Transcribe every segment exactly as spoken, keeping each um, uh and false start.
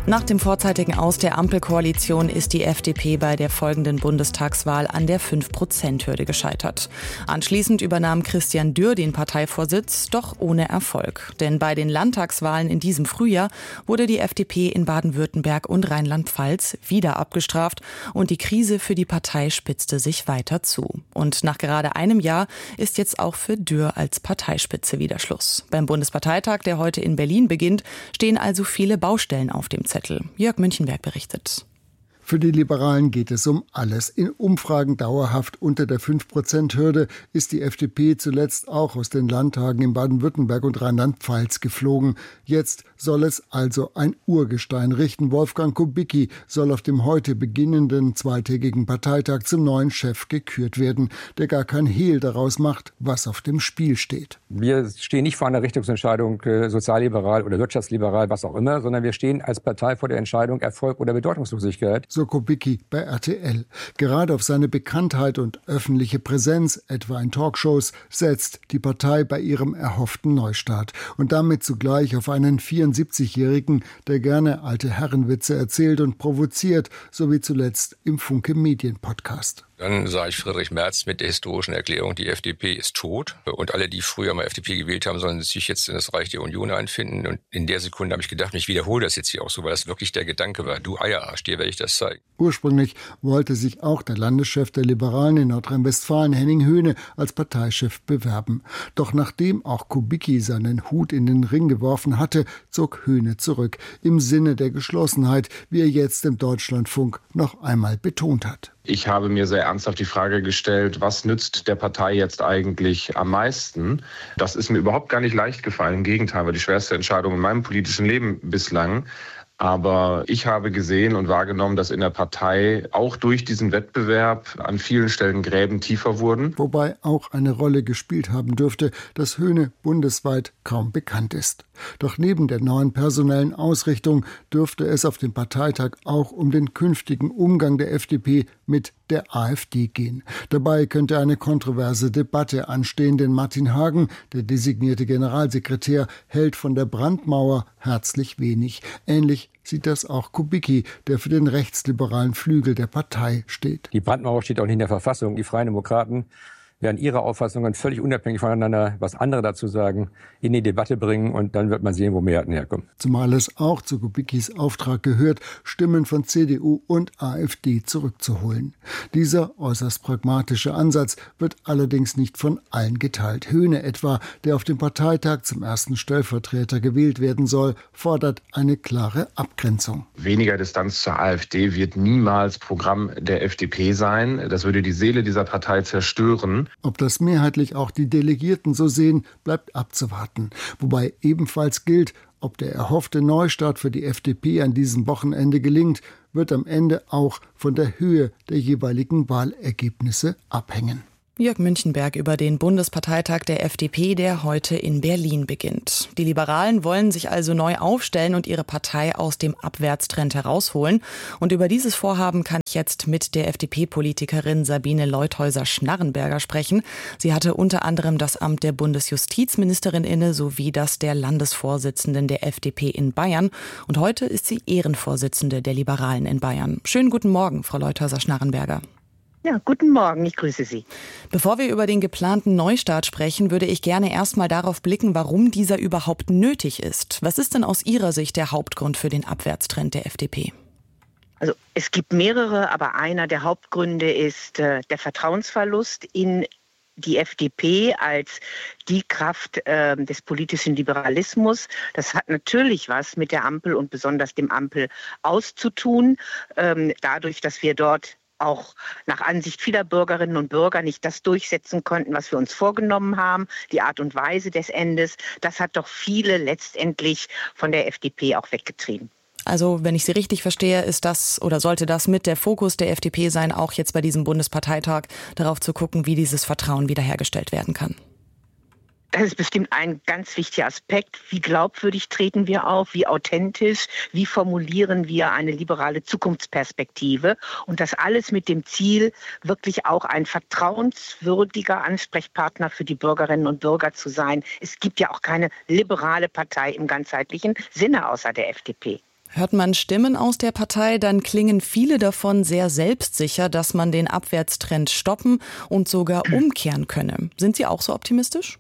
Nach dem vorzeitigen Aus der Ampelkoalition ist die F D P bei der folgenden Bundestagswahl an der fünf Prozent Hürde gescheitert. Anschließend übernahm Christian Dürr den Parteivorsitz, doch ohne Erfolg. Denn bei den Landtagswahlen in diesem Frühjahr wurde die F D P in Baden-Württemberg und Rheinland-Pfalz wieder abgestraft und die Krise für die Partei spitzte sich weiter zu. Und nach gerade einem Jahr ist jetzt auch für Dürr als Parteispitze wieder Schluss. Beim Bundesparteitag, der heute in Berlin beginnt, stehen also viele Baustellen auf dem Zettel. Jörg Münchenberg berichtet. Für die Liberalen geht es um alles. In Umfragen dauerhaft unter der fünf Prozent Hürde ist die F D P zuletzt auch aus den Landtagen in Baden-Württemberg und Rheinland-Pfalz geflogen. Jetzt soll es also ein Urgestein richten. Wolfgang Kubicki soll auf dem heute beginnenden zweitägigen Parteitag zum neuen Chef gekürt werden, der gar kein Hehl daraus macht, was auf dem Spiel steht. Wir stehen nicht vor einer Richtungsentscheidung, äh, sozialliberal oder wirtschaftsliberal, was auch immer, sondern wir stehen als Partei vor der Entscheidung Erfolg oder Bedeutungslosigkeit. So Kubicki bei R T L. Gerade auf seine Bekanntheit und öffentliche Präsenz, etwa in Talkshows, setzt die Partei bei ihrem erhofften Neustart. Und damit zugleich auf einen vierundsiebzigjährigen, der gerne alte Herrenwitze erzählt und provoziert, so wie zuletzt im Funke Medien Podcast. Dann sah ich Friedrich Merz mit der historischen Erklärung, die F D P ist tot. Und alle, die früher mal F D P gewählt haben, sollen sich jetzt in das Reich der Union einfinden. Und in der Sekunde habe ich gedacht, ich wiederhole das jetzt hier auch so, weil das wirklich der Gedanke war. Du Eierarsch, dir werde ich das zeigen. Ursprünglich wollte sich auch der Landeschef der Liberalen in Nordrhein-Westfalen, Henning Höhne, als Parteichef bewerben. Doch nachdem auch Kubicki seinen Hut in den Ring geworfen hatte, zog Höhne zurück. Im Sinne der Geschlossenheit, wie er jetzt im Deutschlandfunk noch einmal betont hat. Ich habe mir sehr ernsthaft die Frage gestellt, was nützt der Partei jetzt eigentlich am meisten? Das ist mir überhaupt gar nicht leicht gefallen. Im Gegenteil, war die schwerste Entscheidung in meinem politischen Leben bislang. Aber ich habe gesehen und wahrgenommen, dass in der Partei auch durch diesen Wettbewerb an vielen Stellen Gräben tiefer wurden. Wobei auch eine Rolle gespielt haben dürfte, dass Höhne bundesweit kaum bekannt ist. Doch neben der neuen personellen Ausrichtung dürfte es auf dem Parteitag auch um den künftigen Umgang der F D P mit der AfD gehen. Dabei könnte eine kontroverse Debatte anstehen, denn Martin Hagen, der designierte Generalsekretär, hält von der Brandmauer herzlich wenig. Ähnlich sieht das auch Kubicki, der für den rechtsliberalen Flügel der Partei steht. Die Brandmauer steht auch nicht in der Verfassung. Die Freien Demokraten werden ihre Auffassungen völlig unabhängig voneinander, was andere dazu sagen, in die Debatte bringen und dann wird man sehen, wo Mehrheiten herkommen. Zumal es auch zu Kubickis Auftrag gehört, Stimmen von C D U und AfD zurückzuholen. Dieser äußerst pragmatische Ansatz wird allerdings nicht von allen geteilt. Höhne etwa, der auf dem Parteitag zum ersten Stellvertreter gewählt werden soll, fordert eine klare Abgrenzung. Weniger Distanz zur AfD wird niemals Programm der F D P sein. Das würde die Seele dieser Partei zerstören. Ob das mehrheitlich auch die Delegierten so sehen, bleibt abzuwarten. Wobei ebenfalls gilt, ob der erhoffte Neustart für die F D P an diesem Wochenende gelingt, wird am Ende auch von der Höhe der jeweiligen Wahlergebnisse abhängen. Jörg Münchenberg über den Bundesparteitag der F D P, der heute in Berlin beginnt. Die Liberalen wollen sich also neu aufstellen und ihre Partei aus dem Abwärtstrend herausholen. Und über dieses Vorhaben kann ich jetzt mit der F D P-Politikerin Sabine Leutheusser-Schnarrenberger sprechen. Sie hatte unter anderem das Amt der Bundesjustizministerin inne sowie das der Landesvorsitzenden der F D P in Bayern. Und heute ist sie Ehrenvorsitzende der Liberalen in Bayern. Schönen guten Morgen, Frau Leutheusser-Schnarrenberger. Ja, guten Morgen, ich grüße Sie. Bevor wir über den geplanten Neustart sprechen, würde ich gerne erstmal darauf blicken, warum dieser überhaupt nötig ist. Was ist denn aus Ihrer Sicht der Hauptgrund für den Abwärtstrend der F D P? Also es gibt mehrere, aber einer der Hauptgründe ist äh, der Vertrauensverlust in die F D P als die Kraft äh, des politischen Liberalismus. Das hat natürlich was mit der Ampel und besonders dem Ampel auszutun. Ähm, dadurch, dass wir dort auch nach Ansicht vieler Bürgerinnen und Bürger nicht das durchsetzen konnten, was wir uns vorgenommen haben, die Art und Weise des Endes, das hat doch viele letztendlich von der F D P auch weggetrieben. Also, wenn ich Sie richtig verstehe, ist das oder sollte das mit der Fokus der F D P sein, auch jetzt bei diesem Bundesparteitag, darauf zu gucken, wie dieses Vertrauen wiederhergestellt werden kann? Das ist bestimmt ein ganz wichtiger Aspekt. Wie glaubwürdig treten wir auf? Wie authentisch? Wie formulieren wir eine liberale Zukunftsperspektive? Und das alles mit dem Ziel, wirklich auch ein vertrauenswürdiger Ansprechpartner für die Bürgerinnen und Bürger zu sein. Es gibt ja auch keine liberale Partei im ganzheitlichen Sinne außer der F D P. Hört man Stimmen aus der Partei, dann klingen viele davon sehr selbstsicher, dass man den Abwärtstrend stoppen und sogar umkehren könne. Sind Sie auch so optimistisch?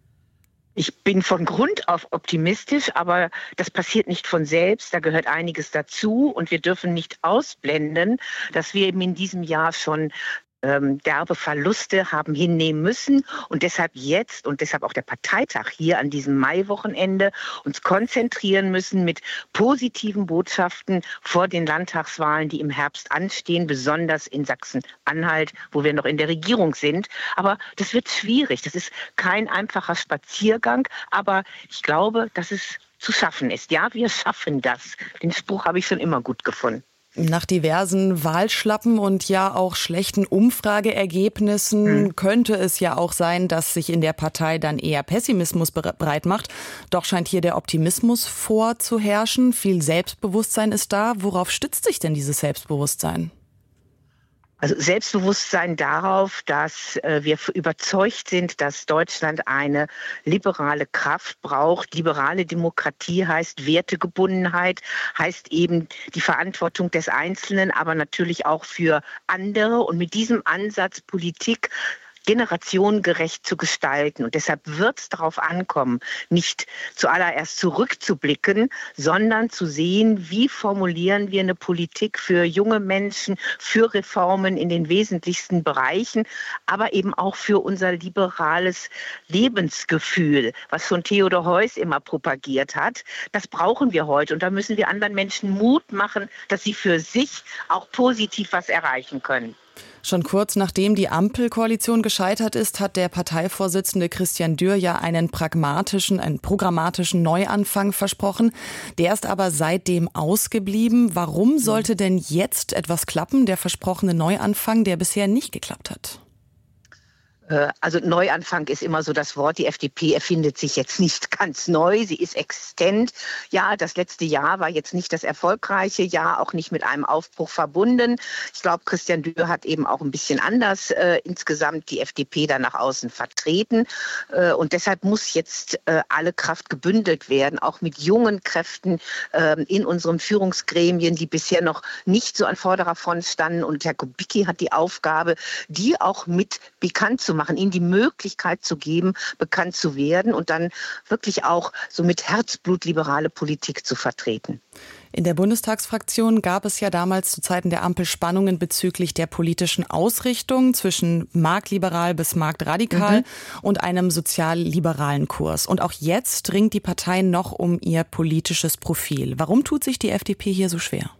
Ich bin von Grund auf optimistisch, aber das passiert nicht von selbst. Da gehört einiges dazu und wir dürfen nicht ausblenden, dass wir eben in diesem Jahr schon ähm, derbe Verluste haben hinnehmen müssen und deshalb jetzt und deshalb auch der Parteitag hier an diesem Maiwochenende uns konzentrieren müssen mit positiven Botschaften vor den Landtagswahlen, die im Herbst anstehen, besonders in Sachsen-Anhalt, wo wir noch in der Regierung sind. Aber das wird schwierig. Das ist kein einfacher Spaziergang, aber ich glaube, dass es zu schaffen ist. Ja, wir schaffen das. Den Spruch habe ich schon immer gut gefunden. Nach diversen Wahlschlappen und ja auch schlechten Umfrageergebnissen hm. könnte es ja auch sein, dass sich in der Partei dann eher Pessimismus breit macht. Doch scheint hier der Optimismus vorzuherrschen. Viel Selbstbewusstsein ist da. Worauf stützt sich denn dieses Selbstbewusstsein? Also Selbstbewusstsein darauf, dass äh, wir überzeugt sind, dass Deutschland eine liberale Kraft braucht. Liberale Demokratie heißt Wertegebundenheit, heißt eben die Verantwortung des Einzelnen, aber natürlich auch für andere. Und mit diesem Ansatz Politik generationengerecht zu gestalten. Und deshalb wird es darauf ankommen, nicht zuallererst zurückzublicken, sondern zu sehen, wie formulieren wir eine Politik für junge Menschen, für Reformen in den wesentlichsten Bereichen, aber eben auch für unser liberales Lebensgefühl, was schon Theodor Heuss immer propagiert hat. Das brauchen wir heute. Und da müssen wir anderen Menschen Mut machen, dass sie für sich auch positiv was erreichen können. Schon kurz nachdem die Ampelkoalition gescheitert ist, hat der Parteivorsitzende Christian Dürr ja einen pragmatischen, einen programmatischen Neuanfang versprochen. Der ist aber seitdem ausgeblieben. Warum sollte denn jetzt etwas klappen, der versprochene Neuanfang, der bisher nicht geklappt hat? Also Neuanfang ist immer so das Wort. Die F D P erfindet sich jetzt nicht ganz neu. Sie ist existent. Ja, das letzte Jahr war jetzt nicht das erfolgreiche Jahr, auch nicht mit einem Aufbruch verbunden. Ich glaube, Christian Dürr hat eben auch ein bisschen anders äh, insgesamt die F D P da nach außen vertreten. Äh, und deshalb muss jetzt äh, alle Kraft gebündelt werden, auch mit jungen Kräften äh, in unseren Führungsgremien, die bisher noch nicht so an vorderer Front standen. Und Herr Kubicki hat die Aufgabe, die auch mit bekannt zu machen. machen, ihnen die Möglichkeit zu geben, bekannt zu werden und dann wirklich auch so mit Herzblut liberale Politik zu vertreten. In der Bundestagsfraktion gab es ja damals zu Zeiten der Ampel Spannungen bezüglich der politischen Ausrichtung zwischen marktliberal bis marktradikal mhm. und einem sozialliberalen Kurs. Und auch jetzt ringt die Partei noch um ihr politisches Profil. Warum tut sich die F D P hier so schwer?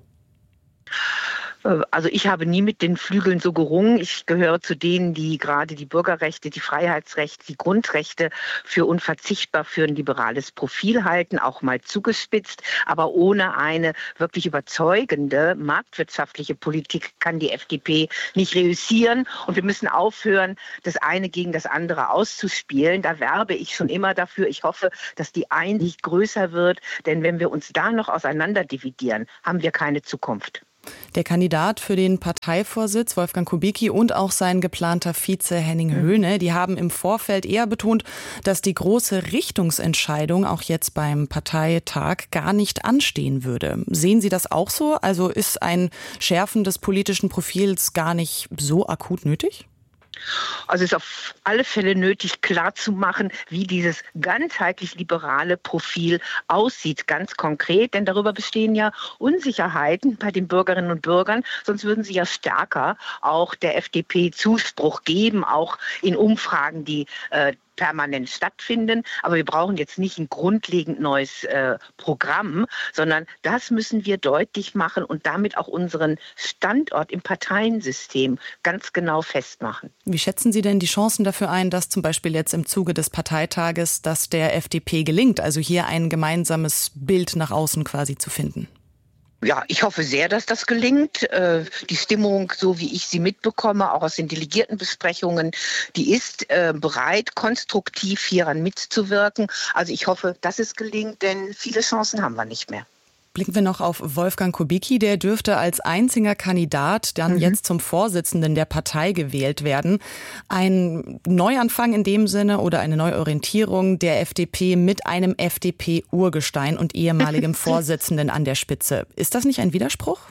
Also ich habe nie mit den Flügeln so gerungen. Ich gehöre zu denen, die gerade die Bürgerrechte, die Freiheitsrechte, die Grundrechte für unverzichtbar für ein liberales Profil halten, auch mal zugespitzt. Aber ohne eine wirklich überzeugende marktwirtschaftliche Politik kann die F D P nicht reüssieren. Und wir müssen aufhören, das eine gegen das andere auszuspielen. Da werbe ich schon immer dafür. Ich hoffe, dass die Einsicht größer wird. Denn wenn wir uns da noch auseinander dividieren, haben wir keine Zukunft. Der Kandidat für den Parteivorsitz, Wolfgang Kubicki, und auch sein geplanter Vize Henning Höhne, die haben im Vorfeld eher betont, dass die große Richtungsentscheidung auch jetzt beim Parteitag gar nicht anstehen würde. Sehen Sie das auch so? Also ist ein Schärfen des politischen Profils gar nicht so akut nötig? Also es ist auf alle Fälle nötig, klarzumachen, wie dieses ganzheitlich liberale Profil aussieht, ganz konkret. Denn darüber bestehen ja Unsicherheiten bei den Bürgerinnen und Bürgern. Sonst würden sie ja stärker auch der F D P Zuspruch geben, auch in Umfragen, die äh, permanent stattfinden. Aber wir brauchen jetzt nicht ein grundlegend neues äh, Programm, sondern das müssen wir deutlich machen und damit auch unseren Standort im Parteiensystem ganz genau festmachen. Wie schätzen Sie denn die Chancen dafür ein, dass zum Beispiel jetzt im Zuge des Parteitages, dass der F D P gelingt, also hier ein gemeinsames Bild nach außen quasi zu finden? Ja, ich hoffe sehr, dass das gelingt. Die Stimmung, so wie ich sie mitbekomme, auch aus den Delegiertenbesprechungen, die ist bereit, konstruktiv hieran mitzuwirken. Also ich hoffe, dass es gelingt, denn viele Chancen haben wir nicht mehr. Blicken wir noch auf Wolfgang Kubicki. Der dürfte als einziger Kandidat dann mhm. jetzt zum Vorsitzenden der Partei gewählt werden. Ein Neuanfang in dem Sinne oder eine Neuorientierung der F D P mit einem F D P-Urgestein und ehemaligem Vorsitzenden an der Spitze. Ist das nicht ein Widerspruch?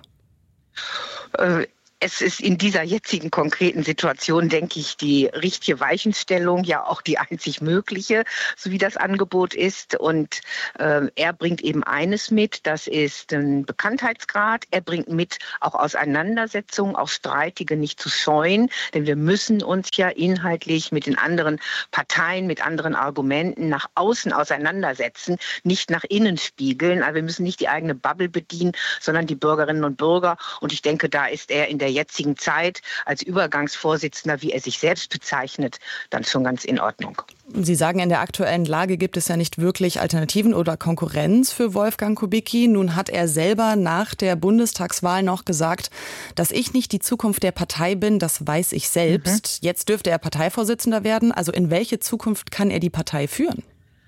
Äh. Es ist in dieser jetzigen konkreten Situation, denke ich, die richtige Weichenstellung, ja auch die einzig mögliche, so wie das Angebot ist. Und äh, er bringt eben eines mit, das ist ein Bekanntheitsgrad. Er bringt mit auch Auseinandersetzungen, auch streitige nicht zu scheuen. Denn wir müssen uns ja inhaltlich mit den anderen Parteien, mit anderen Argumenten nach außen auseinandersetzen, nicht nach innen spiegeln. Also wir müssen nicht die eigene Bubble bedienen, sondern die Bürgerinnen und Bürger. Und ich denke, da ist er in der jetzigen Zeit als Übergangsvorsitzender, wie er sich selbst bezeichnet, dann schon ganz in Ordnung. Sie sagen, in der aktuellen Lage gibt es ja nicht wirklich Alternativen oder Konkurrenz für Wolfgang Kubicki. Nun hat er selber nach der Bundestagswahl noch gesagt, dass ich nicht die Zukunft der Partei bin, das weiß ich selbst. Mhm. Jetzt dürfte er Parteivorsitzender werden. Also in welche Zukunft kann er die Partei führen?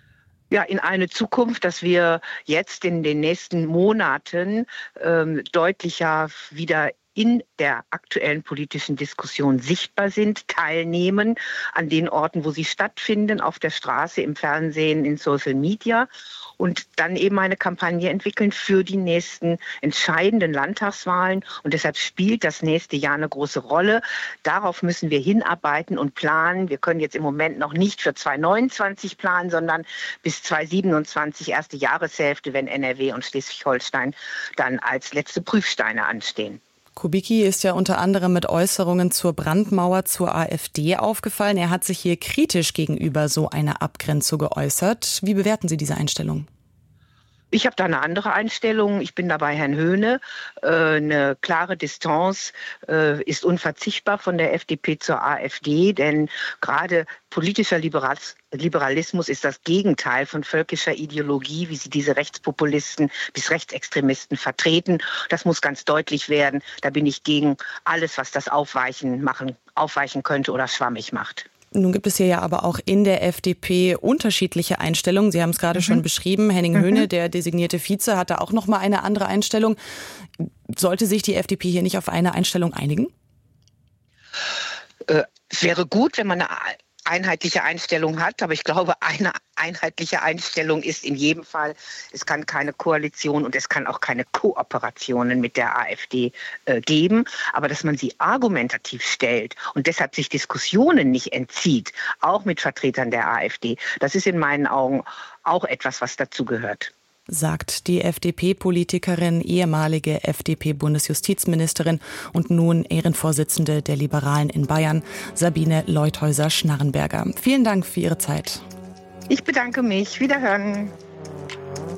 Ja, in eine Zukunft, dass wir jetzt in den nächsten Monaten ähm, deutlicher wieder in der aktuellen politischen Diskussion sichtbar sind, teilnehmen an den Orten, wo sie stattfinden, auf der Straße, im Fernsehen, in Social Media und dann eben eine Kampagne entwickeln für die nächsten entscheidenden Landtagswahlen. Und deshalb spielt das nächste Jahr eine große Rolle. Darauf müssen wir hinarbeiten und planen. Wir können jetzt im Moment noch nicht für zwanzig neunundzwanzig planen, sondern bis zwanzig siebenundzwanzig, erste Jahreshälfte, wenn N R W und Schleswig-Holstein dann als letzte Prüfsteine anstehen. Kubicki ist ja unter anderem mit Äußerungen zur Brandmauer zur AfD aufgefallen. Er hat sich hier kritisch gegenüber so einer Abgrenzung geäußert. Wie bewerten Sie diese Einstellung? Ich habe da eine andere Einstellung. Ich bin da bei Herrn Höhne. Äh, eine klare Distanz äh, ist unverzichtbar von der F D P zur AfD, denn gerade politischer Liberals Liberalismus ist das Gegenteil von völkischer Ideologie, wie sie diese Rechtspopulisten bis Rechtsextremisten vertreten. Das muss ganz deutlich werden. Da bin ich gegen alles, was das aufweichen, machen, aufweichen könnte oder schwammig macht. Nun gibt es hier ja aber auch in der F D P unterschiedliche Einstellungen. Sie haben es gerade mhm. schon beschrieben. Henning mhm. Höhne, der designierte Vize, hat da auch noch mal eine andere Einstellung. Sollte sich die F D P hier nicht auf eine Einstellung einigen? Äh, es wäre gut, wenn man eine einheitliche Einstellung hat, aber ich glaube, eine einheitliche Einstellung ist in jedem Fall, es kann keine Koalition und es kann auch keine Kooperationen mit der AfD äh, geben, aber dass man sie argumentativ stellt und deshalb sich Diskussionen nicht entzieht, auch mit Vertretern der AfD, das ist in meinen Augen auch etwas, was dazu gehört. Sagt die F D P-Politikerin, ehemalige F D P-Bundesjustizministerin und nun Ehrenvorsitzende der Liberalen in Bayern, Sabine Leuthäuser-Schnarrenberger. Vielen Dank für Ihre Zeit. Ich bedanke mich. Wiederhören.